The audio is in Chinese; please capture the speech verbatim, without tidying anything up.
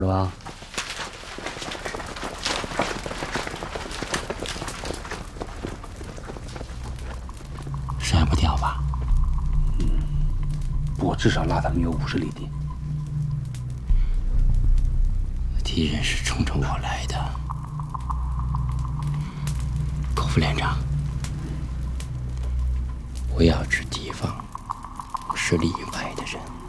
是吧？ 甩不掉吧？ 嗯，不过至少拉他们有五十里地。 敌人是冲着我来的，口副连长，我要治敌方，是里外的人。